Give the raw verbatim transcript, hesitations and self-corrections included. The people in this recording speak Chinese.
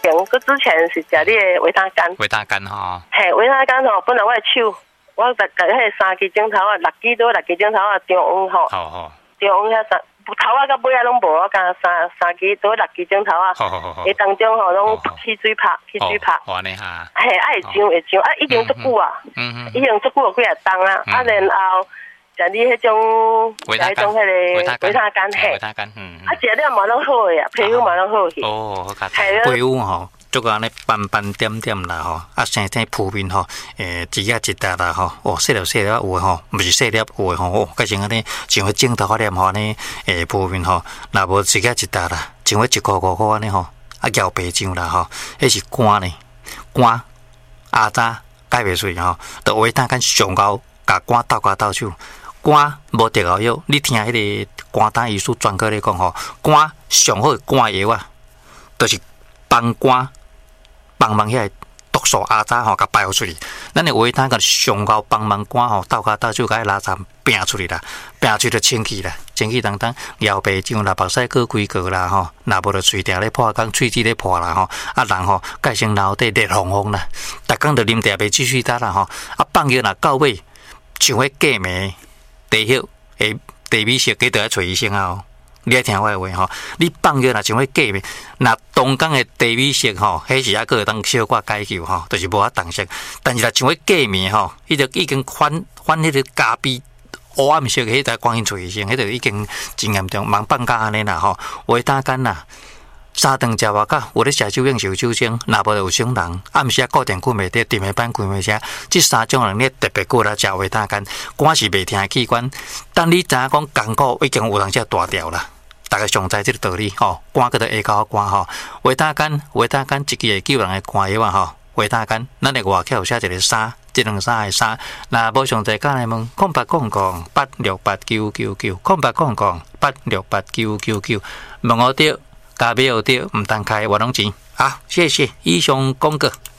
前，佮之前是食你的维他干。 维他干吼。 嘿，维他干吼，本来我的手，我逐个迄三支镜头啊，六支多六支镜头啊，中央吼。 好好。 中央遐三头啊，甲尾啊拢无，我加三三支多六支镜头啊。 好好好好。 伊当中吼拢起水拍，起水拍。 好安尼哈。 嘿，啊会上会上，啊已经足久啊。嗯嗯。已经足久几啊冬啊，啊然后。食你迄种， 维他干， 迄个维他干，嘿， 维他干，嗯， 啊，食了嘛拢好诶啊，皮肤嘛拢好去。 哦，好皮肤吼，足个安尼斑斑点点啦吼，啊，生生扑面吼，诶，指甲一笪啦吼，哦，细粒细粒有诶吼，毋是细粒有诶吼，哦，改成安尼，像迄镜头发念吼安尼，诶，扑面吼，若无指甲一笪啦，像迄一箍五箍安尼吼，啊，咬白酱啦吼，迄是肝呢，肝压渣解袂出吼，着维他干上高，甲肝斗甲斗手。肝无得后药，你听迄个肝胆医师专科咧讲吼，肝上好肝药啊，就是帮肝帮忙遐毒素压渣吼，甲排出去。咱的维他干上高帮忙肝吼，斗甲斗手甲拉渣拼出去啦，拼出就清气啦，清气当当摇白酱啦，目屎过几个啦吼，若无就喙定咧破工，喙齿咧破啦吼，啊人吼改成脑底热烘烘啦，逐工就啉茶袂继续打啦吼，啊放药若到尾像迄过暝。地血诶，地米色，记得要找医生啊！哦，你爱听我诶话吼，你放药若像迄假面，若东港诶地米色吼，迄是还个当小可解救吼，就是无法动色。但是若像迄假面吼，伊就已经反反迄个咖啡黑暗色，迄才赶紧找医生，迄就已经真严重，忙放假安尼啦吼，维他干啦。三顿食外口，有咧食酒瘾受酒精，若无就有伤人。暗时固定困袂得，电下班困袂食，即三种人咧特别过来食维他干，肝是袂听器官。等你知影讲肝骨已经有人只大条啦，大家上知即个道理吼。肝叫做下高肝吼，维他干维他干一支会救人的肝药啊吼。维他干，咱的外口有写一个三，即两三个三。若无上侪讲来问，空八空空八六八九九九，空八空空八六八九九九，问我着。加秒对，唔当开活动钱。好，谢谢以上讲过。